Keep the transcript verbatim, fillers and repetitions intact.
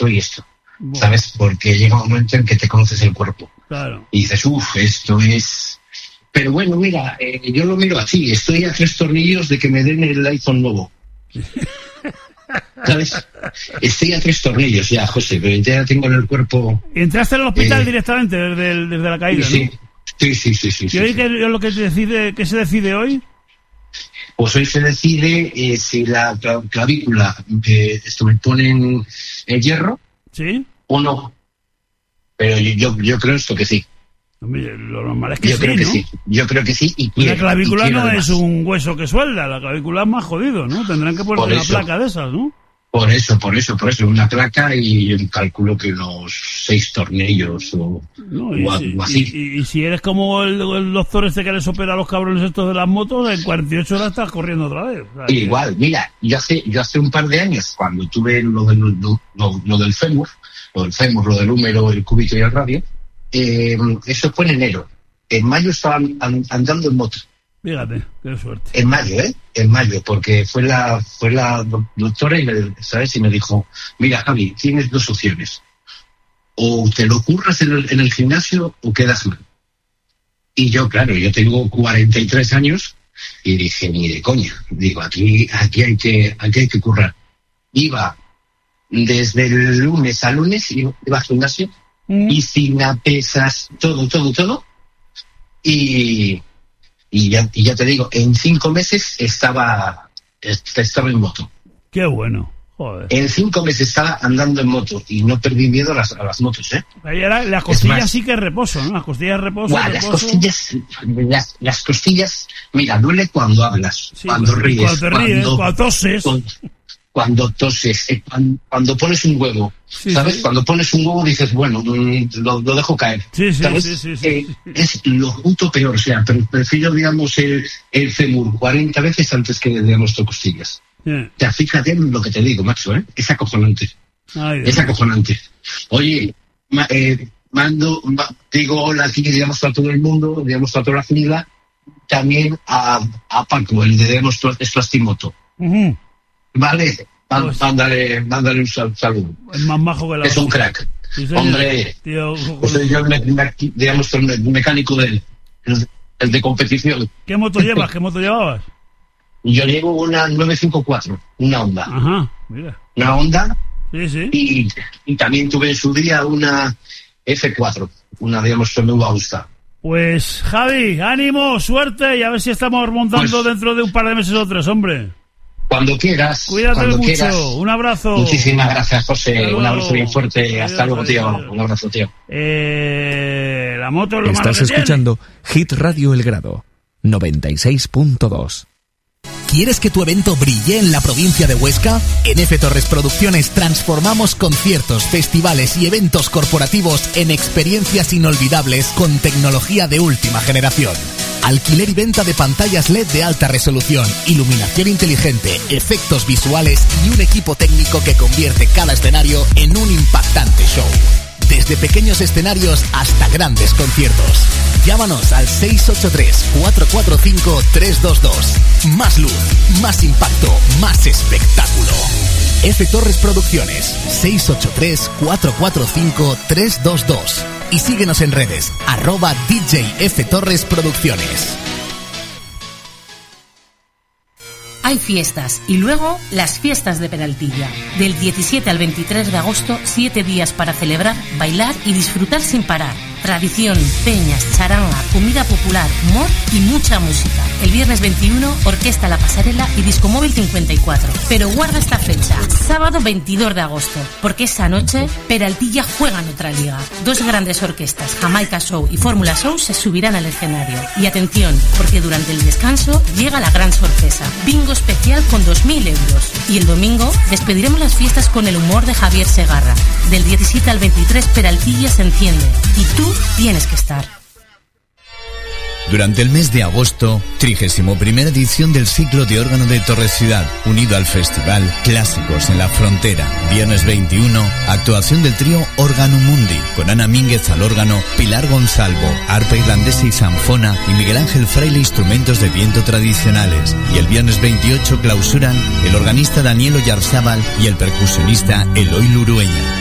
esto y esto. Bueno. ¿Sabes? Porque llega un momento en que te conoces el cuerpo. Claro. Y dices, uff, esto es... Pero bueno, mira, eh, yo lo miro así. Estoy a tres tornillos de que me den el iPhone nuevo. ¿Sabes? Estoy a tres tornillos ya, José, pero ya tengo en el cuerpo... ¿Entraste al hospital eh, directamente desde, desde la caída, sí, ¿no? Sí, sí, sí, sí. ¿Y sí, hoy sí. qué es lo que, te decide, qué se decide hoy? Pues hoy se decide eh, si la clavícula eh, esto me ponen en hierro, ¿sí? O no. Pero yo, yo, yo creo esto que sí. Hombre, lo normal es que yo sí, creo que ¿no? sí. Yo creo que sí. Y la quiero, clavícula y quiero no además. Es un hueso que suelda, la clavícula es más jodido, ¿no? Tendrán que poner Por una eso. placa de esas, ¿no? Por eso, por eso, por eso. Una placa y yo calculo que unos seis tornillos o, No, y, o si, algo así. y, y, y si eres como el, el doctor este que les opera a los cabrones estos de las motos, en cuarenta y ocho horas estás corriendo otra vez. O sea, que... Igual, mira, yo hace, yo hace un par de años, cuando tuve lo del, lo, lo, lo del fémur, lo del fémur, lo del húmero, el cúbito y el radio, eh, eso fue en enero. En mayo estaba and, andando en moto. Fíjate, qué suerte. En mayo, ¿eh? En mayo, porque fue la fue la doctora y me, ¿sabes? Y me dijo, mira, Javi, tienes dos opciones. O te lo curras en el, en el gimnasio o quedas mal. Y yo, claro, yo tengo cuarenta y tres años y dije, ni de coña. Digo, aquí aquí hay que aquí hay que currar. Iba desde el lunes a lunes, iba al gimnasio, mm. piscina, pesas, todo, todo, todo. Y... Y ya, y ya te digo, en cinco meses estaba estaba en moto. Qué bueno, joder. En cinco meses estaba andando en moto y no perdí miedo a las, a las motos, ¿eh? Ahí era, las costillas más, sí que es reposo, ¿no? Las costillas reposo, guau, reposo. Las costillas, las, las costillas, mira, duele cuando hablas, sí, cuando ríes, cuando te ríes, cuando, cuando toses. Cuando, cuando toses, eh, cuando, cuando pones un huevo, sí, ¿sabes? Sí. Cuando pones un huevo dices, bueno, lo, lo dejo caer. Sí, sí, ¿sabes? sí, sí, sí, eh, sí. Es lo puto peor, o sea, pero prefiero, digamos, el, el fémur cuarenta veces antes que, digamos, costillas. Yeah. O sea, fíjate en lo que te digo, macho, ¿eh? Es acojonante. Ay, es acojonante. Oye, ma, eh, mando, ma, digo hola aquí, digamos, a todo el mundo, digamos, a toda la familia, también a, a Paco, el de, digamos, Esto uh-huh. Vale, pues, mándale, mándale un sal, saludo. Es más majo que la es un crack. Sí, hombre, tío, soy yo el, me, me, digamos, el mecánico de él, el, el de competición. ¿Qué moto llevas? ¿Qué moto llevabas? Yo llevo una nueve cinco cuatro, una Honda. Ajá, mira. Una Honda. Sí, sí. Y, y también tuve en su día una F cuatro, una, digamos, que me gusta. Pues, Javi, ánimo, suerte y a ver si estamos montando pues, dentro de un par de meses otros, hombre. Cuando quieras. Cuídate cuando mucho. Quieras. Un abrazo. Muchísimas gracias, José. Hasta un abrazo bien fuerte. Adiós, Hasta luego, tío. Adiós. Un abrazo, tío. Eh, la moto es lo Estás malo que escuchando tiene. Hit Radio El Grado, noventa y seis punto dos. ¿Quieres que tu evento brille en la provincia de Huesca? En F. Torres Producciones transformamos conciertos, festivales y eventos corporativos en experiencias inolvidables con tecnología de última generación. Alquiler y venta de pantallas L E D de alta resolución, iluminación inteligente, efectos visuales y un equipo técnico que convierte cada escenario en un impactante show. Desde pequeños escenarios hasta grandes conciertos. Llámanos al seis ocho tres, cuatro cuatro cinco, tres dos dos. Más luz, más impacto, más espectáculo. F. Torres Producciones, seis ocho tres, cuatro cuatro cinco, tres dos dos. Y síguenos en redes, arroba D J F. Torres Producciones. Hay fiestas y luego las fiestas de Peraltilla. Del diecisiete al veintitrés de agosto, siete días para celebrar, bailar y disfrutar sin parar. Tradición, peñas, charanga, comida popular, humor y mucha música. El viernes veintiuno, Orquesta La Pasarela y Discomóvil cincuenta y cuatro. Pero guarda esta fecha, sábado veintidós de agosto, porque esa noche Peraltilla juega en otra liga. Dos grandes orquestas, Jamaica Show y Fórmula Show, se subirán al escenario. Y atención, porque durante el descanso llega la gran sorpresa, bingo especial con dos mil euros. Y el domingo despediremos las fiestas con el humor de Javier Segarra. Del diecisiete al veintitrés, Peraltilla se enciende. Y tú tienes que estar. Durante el mes de agosto, trigésimo primera edición del ciclo de órgano de Torres Ciudad, unido al festival Clásicos en la Frontera. Viernes veintiuno, actuación del trío Órgano Mundi, con Ana Mínguez al órgano, Pilar Gonzalvo, arpa irlandesa y sanfona, y Miguel Ángel Fraile, instrumentos de viento tradicionales. Y el viernes veintiocho clausuran el organista Daniel Oyarzábal y el percusionista Eloy Lurueña.